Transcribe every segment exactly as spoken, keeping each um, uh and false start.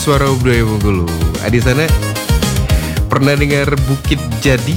Suara Budaya Bengkulu. Di sana pernah dengar Bukit Jadi?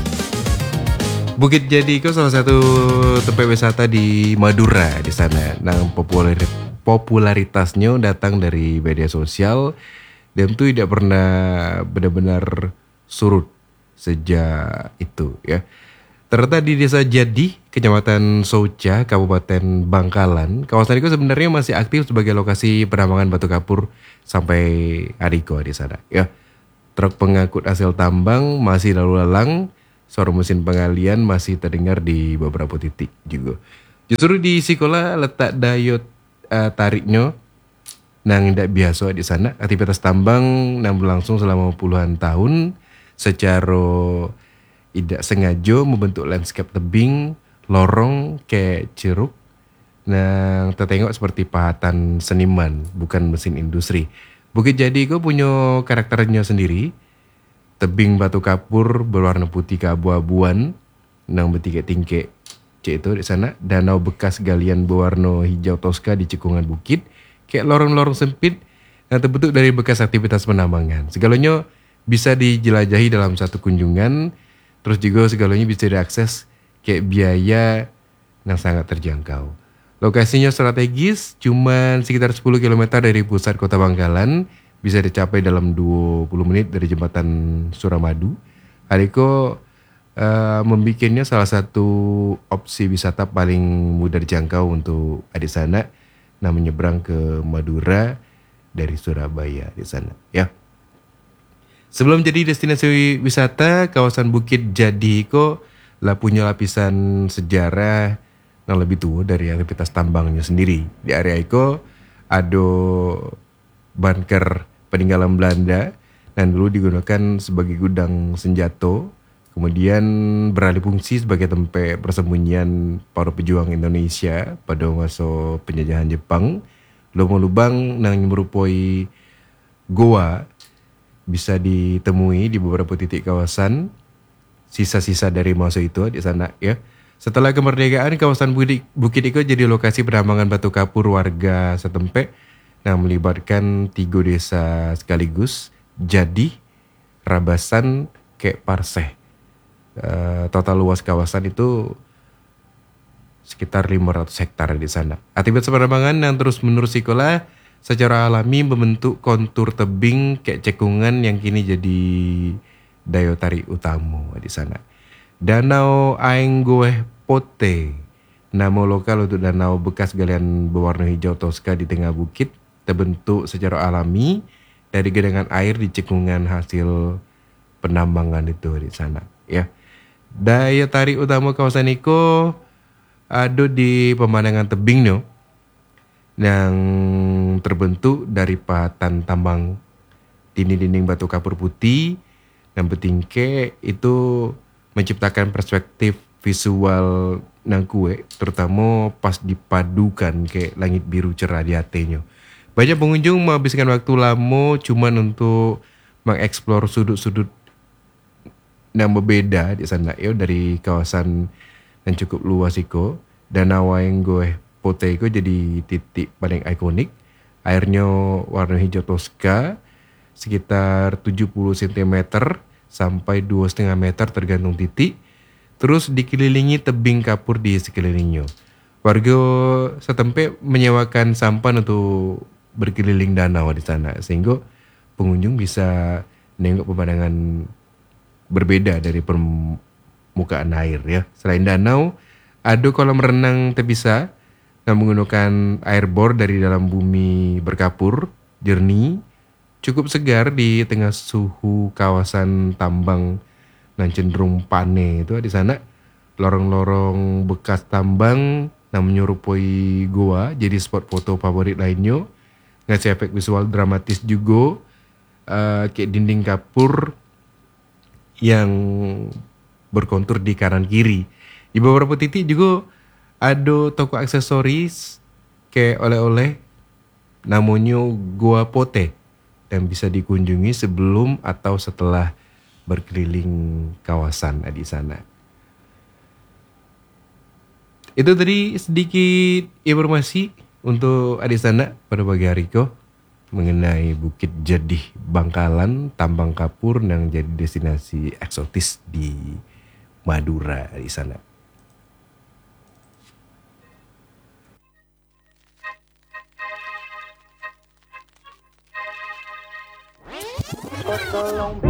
Bukit Jadi itu salah satu tempat wisata di Madura di sana. Nah, populer, popularitasnya datang dari media sosial dan itu tidak pernah benar-benar surut sejak itu ya. Ternyata di Desa Jadi, Kecamatan Souca, Kabupaten Bangkalan, kawasan itu sebenarnya masih aktif sebagai lokasi penambangan batu kapur sampai hari ini di sana. Ya, truk pengangkut hasil tambang masih lalu lalang, suara mesin pengalian masih terdengar di beberapa titik juga. Justru di sekolah letak daya uh, tariknya nang tidak biasa di sana. Aktivitas tambang nang berlangsung selama puluhan tahun secara tidak sengaja membentuk landscape tebing, lorong kayak ceruk. Nah, tertengok seperti pahatan seniman, bukan mesin industri. Bukit Jadi itu punya karakternya sendiri. Tebing batu kapur berwarna putih keabu-abuan, nang bertingkik-tingkik cek itu di sana. Danau bekas galian berwarna hijau toska di cekungan bukit, kayak lorong-lorong sempit yang terbentuk dari bekas aktivitas penambangan. Segalanya bisa dijelajahi dalam satu kunjungan. Terus juga segalanya bisa diakses kayak biaya yang sangat terjangkau. Lokasinya strategis, cuman sekitar sepuluh kilometer dari pusat kota Bangkalan, bisa dicapai dalam dua puluh menit dari jembatan Suramadu. Hariko uh, membikinnya salah satu opsi wisata paling mudah dijangkau untuk di sana. Nah, menyeberang ke Madura dari Surabaya di sana, ya. Sebelum jadi destinasi wisata, kawasan Bukit Jadi kok lah punya lapisan sejarah yang lebih tua dari aktivitas tambangnya sendiri. Di area itu ada bunker peninggalan Belanda dan dulu digunakan sebagai gudang senjata, kemudian beralih fungsi sebagai tempat persembunyian para pejuang Indonesia pada masa penjajahan Jepang. Lubang-lubang yang merupai goa bisa ditemui di beberapa titik kawasan, sisa-sisa dari masa itu di sana ya. Setelah kemerdekaan, kawasan Bukit Iko jadi lokasi penambangan batu kapur warga setempat yang melibatkan tiga desa sekaligus, Jadi, Rabasan, Kek Parseh. Uh, total luas kawasan itu sekitar lima ratus hektar di sana. Aktivitas penambangan yang terus-menerus sekolah secara alami membentuk kontur tebing kayak cekungan yang kini jadi daya tarik utama di sana. Danau Aenggoeh Pote, nama lokal untuk danau bekas galian berwarna hijau toska di tengah bukit, terbentuk secara alami dari genangan air di cekungan hasil penambangan itu di sana. Ya, daya tarik utama kawasan itu ada di pemandangan tebingnya yang terbentuk dari pahatan tambang dinding-dinding batu kapur putih dan bertingkik itu menciptakan perspektif visual nang kue, terutama pas dipadukan ke langit biru cerah di hatinya. Banyak pengunjung menghabiskan waktu lama cuman untuk mengeksplor sudut-sudut yang berbeda di sana ya, dari kawasan yang cukup luas itu. Danau Aenggoeh Pote itu jadi titik paling ikonik. Airnya warna hijau toska, sekitar tujuh puluh sentimeter sampai dua koma lima meter tergantung titik. Terus dikelilingi tebing kapur di sekelilingnya. Warga setempat menyewakan sampan untuk berkeliling danau di sana, sehingga pengunjung bisa menengok pemandangan berbeda dari permukaan air ya. Selain danau, ada kolam renang terpisah yang menggunakan air bor dari dalam bumi berkapur, jernih, cukup segar di tengah suhu kawasan tambang yang cenderung pane itu di sana. Lorong-lorong bekas tambang yang menyerupai goa jadi spot foto favorit lainnya. Ngasih efek visual dramatis juga, uh, kayak dinding kapur yang berkontur di kanan kiri. Di beberapa titik juga ada toko aksesoris kayak oleh-oleh namanya Goa Pote dan bisa dikunjungi sebelum atau setelah berkeliling kawasan di sana. Itu tadi sedikit informasi untuk di sana pada pagi hari ko. mengenai Bukit Jedih Bangkalan, tambang kapur yang jadi destinasi eksotis di Madura di sana. Tolong